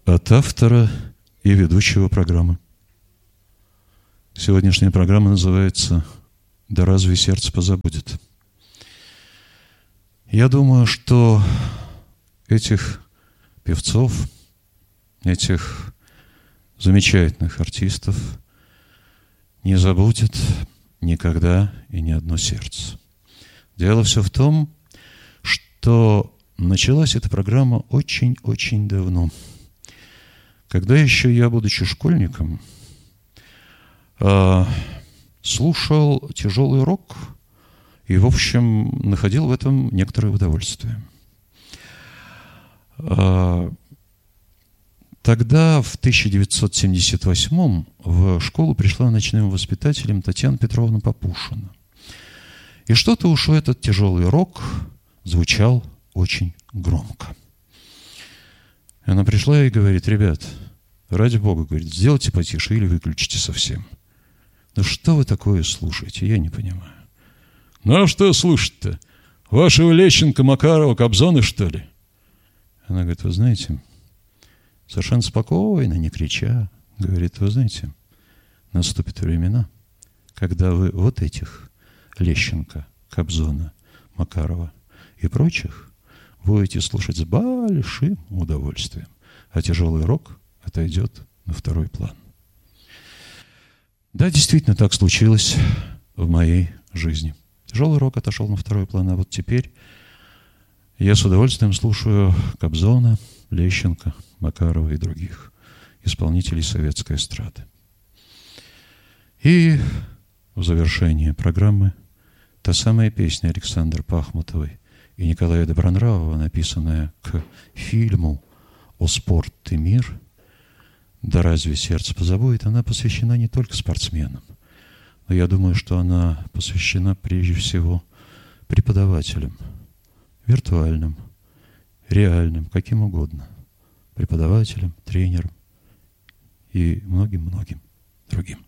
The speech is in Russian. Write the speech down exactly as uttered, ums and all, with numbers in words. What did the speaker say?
от автора и ведущего программы. Сегодняшняя программа называется «Да разве сердце позабудет?». Я думаю, что этих певцов, этих замечательных артистов не забудет никогда и ни одно сердце. Дело все в том, что началась эта программа очень-очень давно. Когда еще я, будучи школьником, слушал тяжелый рок и, в общем, находил в этом некоторое удовольствие. Тогда, в тысяча девятьсот семьдесят восьмом, в школу пришла ночным воспитателем Татьяна Петровна Попушина. И что-то уж этот тяжелый рок звучал очень громко. Она пришла и говорит: ребят, ради Бога, говорит, сделайте потише или выключите совсем. Ну что вы такое слушаете, я не понимаю. Ну а что слушать-то? Вашего Лещенко, Макарова, Кобзона, что ли? Она говорит: вы знаете, совершенно спокойно, не крича, говорит: вы знаете, наступят времена, когда вы вот этих Лещенко, Кобзона, Макарова и прочих будете слушать с большим удовольствием, а тяжелый рок отойдет на второй план. Да, действительно, так случилось в моей жизни. Тяжелый рок отошел на второй план, а вот теперь я с удовольствием слушаю Кобзона, Лещенко, Макарова и других исполнителей советской эстрады. И в завершении программы та самая песня Александры Пахмутовой и Николая Добронравова, написанная к фильму «О спорт и мир», «Да разве сердце позабудет», она посвящена не только спортсменам, но я думаю, что она посвящена прежде всего преподавателям, виртуальным, реальным, каким угодно, преподавателям, тренерам и многим-многим другим.